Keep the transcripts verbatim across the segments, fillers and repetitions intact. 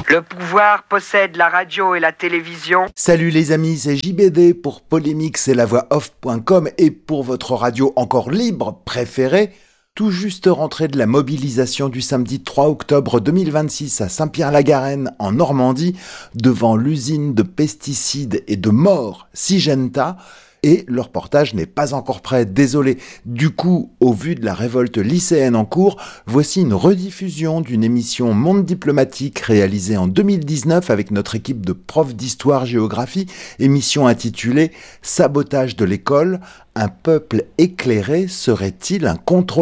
Le pouvoir possède la radio et la télévision. Salut les amis, c'est J B D pour Polémix et la voix off point com et pour votre radio encore libre préférée. Tout juste rentré de la mobilisation du samedi trois octobre deux mille vingt-six à Saint-Pierre-la-Garenne en Normandie devant l'usine de pesticides et de morts Syngenta. Et le reportage n'est pas encore prêt, désolé. Du coup, au vu de la révolte lycéenne en cours, voici une rediffusion d'une émission Monde diplomatique réalisée en deux mille dix-neuf avec notre équipe de profs d'histoire-géographie, émission intitulée « Sabotage de l'école, un peuple éclairé serait-il incontrôlable ?»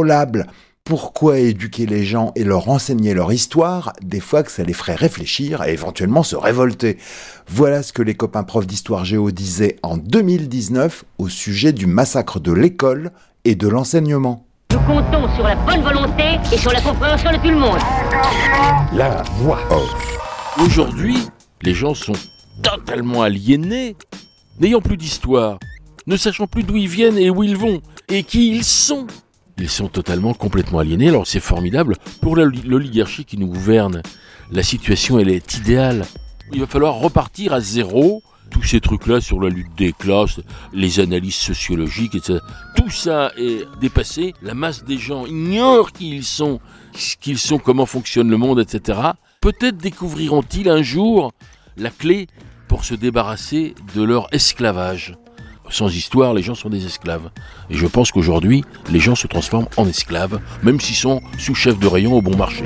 Pourquoi éduquer les gens et leur enseigner leur histoire, des fois que ça les ferait réfléchir et éventuellement se révolter? Voilà ce que les copains profs d'histoire géo disaient en deux mille dix-neuf au sujet du massacre de l'école et de l'enseignement. Nous comptons sur la bonne volonté et sur la compréhension de tout le monde. La voix off. Aujourd'hui, les gens sont totalement aliénés, n'ayant plus d'histoire, ne sachant plus d'où ils viennent et où ils vont, et qui ils sont. Ils sont totalement, complètement aliénés. Alors c'est formidable. Pour l'oligarchie qui nous gouverne, la situation elle est idéale. Il va falloir repartir à zéro. Tous ces trucs-là sur la lutte des classes, les analyses sociologiques, et cetera. Tout ça est dépassé. La masse des gens ignore qui ils sont, qui ils sont, comment fonctionne le monde, et cetera. Peut-être découvriront-ils un jour la clé pour se débarrasser de leur esclavage. Sans histoire, les gens sont des esclaves. Et je pense qu'aujourd'hui, les gens se transforment en esclaves, même s'ils sont sous-chefs de rayon au bon marché.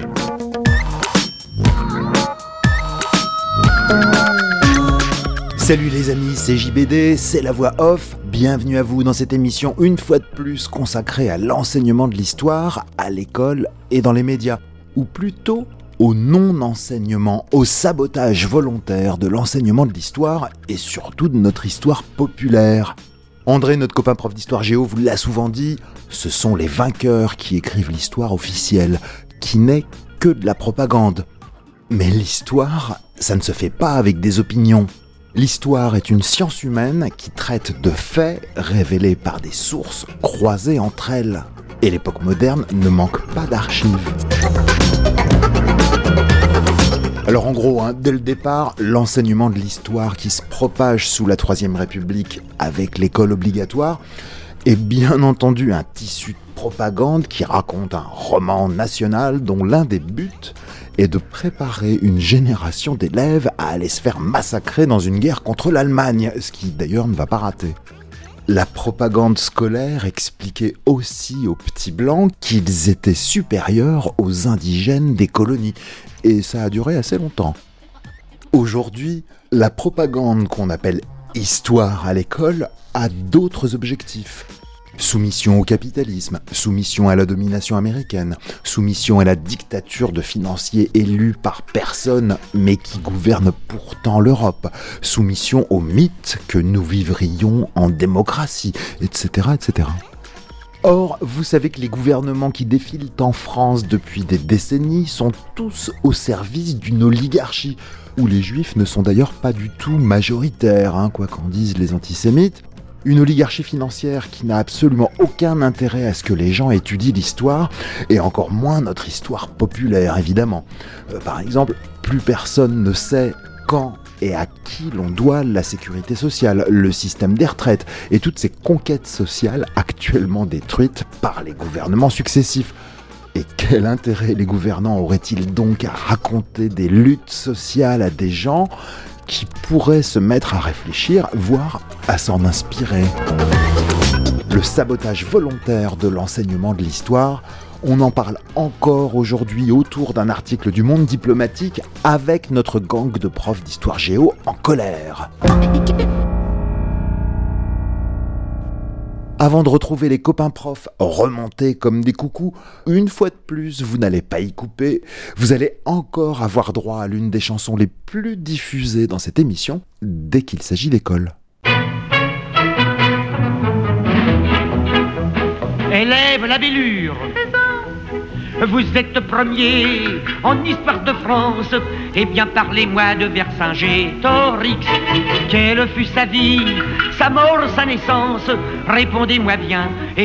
Salut les amis, c'est J B D, c'est la voix off. Bienvenue à vous dans cette émission une fois de plus consacrée à l'enseignement de l'histoire, à l'école et dans les médias. Ou plutôt au non-enseignement, au sabotage volontaire de l'enseignement de l'histoire et surtout de notre histoire populaire. André, notre copain prof d'histoire géo, vous l'a souvent dit, ce sont les vainqueurs qui écrivent l'histoire officielle, qui n'est que de la propagande. Mais l'histoire, ça ne se fait pas avec des opinions. L'histoire est une science humaine qui traite de faits révélés par des sources croisées entre elles. Et l'époque moderne ne manque pas d'archives. Alors en gros, hein, dès le départ, l'enseignement de l'histoire qui se propage sous la Troisième République avec l'école obligatoire est bien entendu un tissu de propagande qui raconte un roman national dont l'un des buts est de préparer une génération d'élèves à aller se faire massacrer dans une guerre contre l'Allemagne, ce qui d'ailleurs ne va pas rater. La propagande scolaire expliquait aussi aux petits blancs qu'ils étaient supérieurs aux indigènes des colonies. Et ça a duré assez longtemps. Aujourd'hui, la propagande qu'on appelle histoire à l'école a d'autres objectifs. Soumission au capitalisme, soumission à la domination américaine, soumission à la dictature de financiers élus par personne mais qui gouvernent pourtant l'Europe, soumission au mythe que nous vivrions en démocratie, et cetera, et cetera. Or, vous savez que les gouvernements qui défilent en France depuis des décennies sont tous au service d'une oligarchie, où les juifs ne sont d'ailleurs pas du tout majoritaires, hein, quoi qu'en disent les antisémites. Une oligarchie financière qui n'a absolument aucun intérêt à ce que les gens étudient l'histoire, et encore moins notre histoire populaire, évidemment. Euh, par exemple, plus personne ne sait quand et à qui l'on doit la sécurité sociale, le système des retraites, et toutes ces conquêtes sociales actuellement détruites par les gouvernements successifs. Et quel intérêt les gouvernants auraient-ils donc à raconter des luttes sociales à des gens qui pourraient se mettre à réfléchir, voire à s'en inspirer? Le sabotage volontaire de l'enseignement de l'histoire, on en parle encore aujourd'hui autour d'un article du Monde diplomatique avec notre gang de profs d'histoire géo en colère. Avant de retrouver les copains profs remontés comme des coucous, une fois de plus, vous n'allez pas y couper, vous allez encore avoir droit à l'une des chansons les plus diffusées dans cette émission, dès qu'il s'agit d'école. Élève la bellure. Vous êtes premier en histoire de France. Eh bien parlez-moi de Vercingétorix. Quelle fut sa vie, sa mort, sa naissance? Répondez-moi bien.